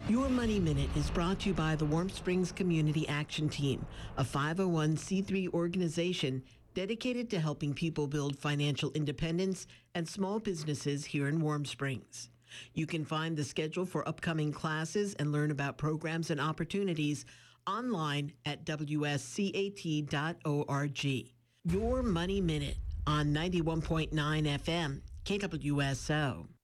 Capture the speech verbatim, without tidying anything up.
Your Money Minute is brought to you by the Warm Springs Community Action Team, a five oh one c three organization dedicated to helping people build financial independence and small businesses here in Warm Springs. You can find the schedule for upcoming classes and learn about programs and opportunities online at w s c a t dot org. Your Money Minute on ninety-one point nine F M, K W S O.